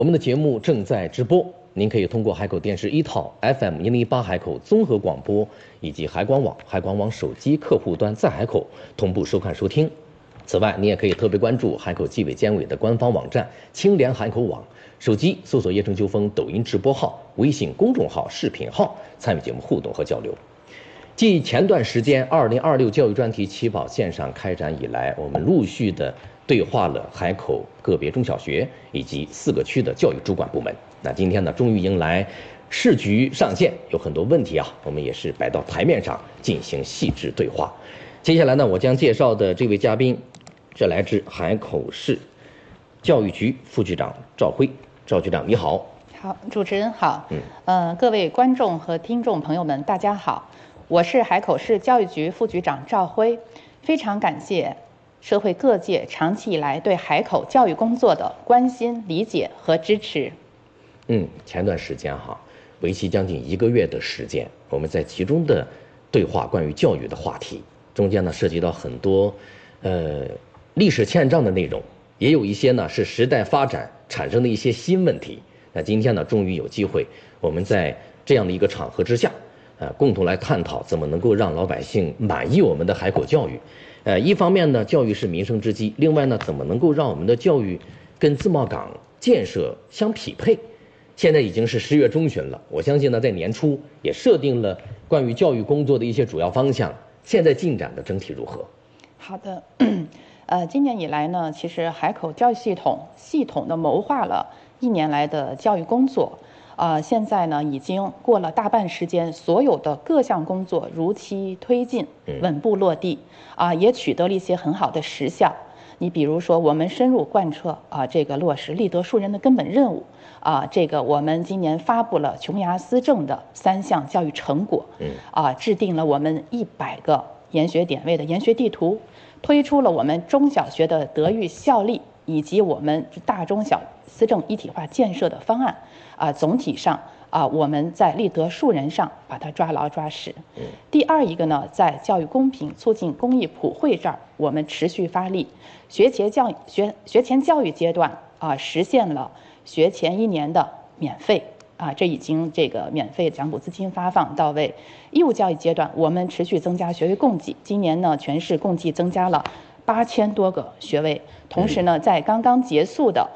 我们的节目正在直播，您可以通过海口电视一套 FM1008海口综合广播以及海广网、海广网手机客户端在海口同步收看收听。此外，你也可以特别关注海口纪委监委的官方网站青联海口网，手机搜索“叶城秋风”抖音直播号、微信公众号、视频号，参与节目互动和交流。继前段时间2026教育专题起跑线上开展以来，我们陆续的对话了海口个别中小学以及4个区的教育主管部门。那今天呢，终于迎来市局上线，有很多问题啊，我们也是摆到台面上进行细致对话。接下来呢，我将介绍的这位嘉宾，这来自海口市教育局副局长赵辉。赵局长你好。 好，主持人好。各位观众和听众朋友们，大家好，我是海口市教育局副局长赵辉，非常感谢社会各界长期以来对海口教育工作的关心、理解和支持。 前段时间为期将近1个月的时间，我们在其中的对话关于教育的话题，中间呢涉及到很多历史欠账的内容，也有一些呢是时代发展产生的一些新问题。那今天呢，终于有机会，我们在这样的一个场合之下，共同来探讨怎么能够让老百姓满意我们的海口教育。一方面呢，教育是民生之基；另外呢，怎么能够让我们的教育跟自贸港建设相匹配？现在已经是10月中旬了，我相信呢，在年初也设定了关于教育工作的一些主要方向。现在进展的整体如何？ 好的，今年以来呢，其实海口教育系统的谋划了1年来的教育工作。现在呢，已经过了大半时间，所有的各项工作如期推进，稳步落地，也取得了一些很好的实效。你比如说，我们深入贯彻这个落实立德树人的根本任务，这个我们今年发布了琼崖思政的3项教育成果，制定了我们100个研学点位的研学地图，推出了我们中小学的德育效力以及我们大中小思政一体化建设的方案。总体上我们在立德树人上把它抓牢抓实。第二一个呢，在教育公平、促进公益普惠这儿，我们持续发力。学前教育阶段实现了学前1年的免费这已经这个免费奖补资金发放到位。义务教育阶段，我们持续增加学位供给，今年呢，全市共计增加了8000多个学位。同时呢，在刚刚结束的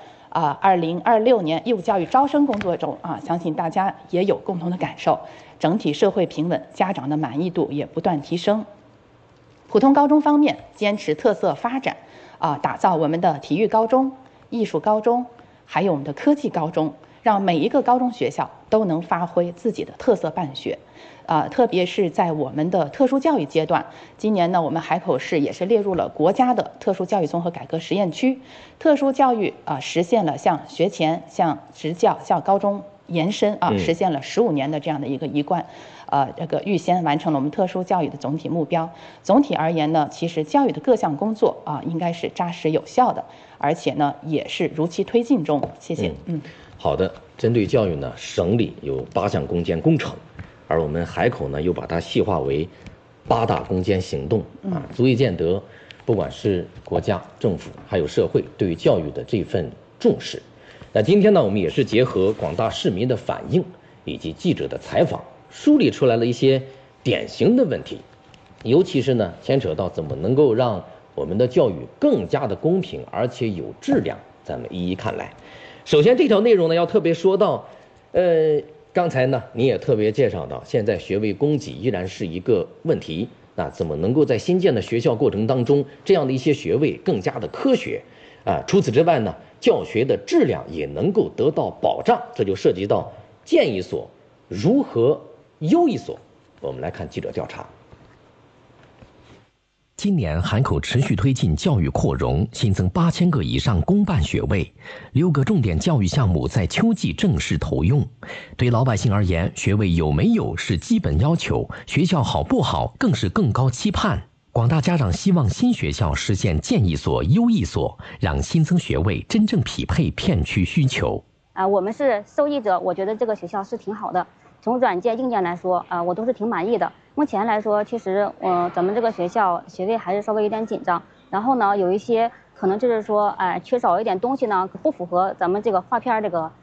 2026年义务教育招生工作中相信大家也有共同的感受，整体社会平稳，家长的满意度也不断提升。普通高中方面，坚持特色发展打造我们的体育高中、艺术高中，还有我们的科技高中，让每一个高中学校都能发挥自己的特色办学。特别是在我们的特殊教育阶段，今年呢，我们海口市也是列入了国家的特殊教育综合改革实验区。特殊教育实现了向学前、向职教、向高中延伸实现了15年的这样的一个一贯，这个预先完成了我们特殊教育的总体目标。总体而言呢，其实教育的各项工作应该是扎实有效的，而且呢也是如期推进中。谢谢。 好的，针对教育呢，省里有8项攻坚工程，而我们海口呢又把它细化为8大攻坚行动足以见得，不管是国家、政府还有社会对于教育的这份重视。那今天呢，我们也是结合广大市民的反映以及记者的采访，梳理出来了一些典型的问题，尤其是呢牵扯到怎么能够让我们的教育更加的公平而且有质量，咱们一一看来。首先这条内容呢，要特别说到刚才呢你也特别介绍到，现在学位供给依然是一个问题，那怎么能够在新建的学校过程当中，这样的一些学位更加的科学除此之外呢，教学的质量也能够得到保障，这就涉及到建一所如何优一所。我们来看记者调查。 今年海口持续推进教育扩容，新增8000个以上公办学位，6个重点教育项目在秋季正式投用。对老百姓而言，学位有没有是基本要求，学校好不好更是更高期盼。广大家长希望新学校实现建一所优一所，让新增学位真正匹配片区需求。 我们是受益者，我觉得这个学校是挺好的。从软件硬件来说我都是挺满意的。目前来说，其实咱们这个学校学位还是稍微有点紧张，然后呢有一些可能就是说缺少一点东西呢，不符合咱们这个划片这个